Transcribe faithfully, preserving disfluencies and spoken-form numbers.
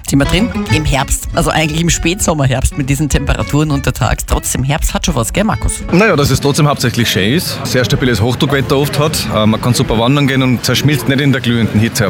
Sind wir drin? Im Herbst, also eigentlich im Spätsommerherbst mit diesen Temperaturen untertags. Trotzdem, Herbst hat schon was, gell Markus? Naja, dass es trotzdem hauptsächlich schön ist, sehr stabiles Hochdruckwetter oft hat. Äh, Man kann super wandern gehen und zerschmilzt nicht in der glühenden Hitze.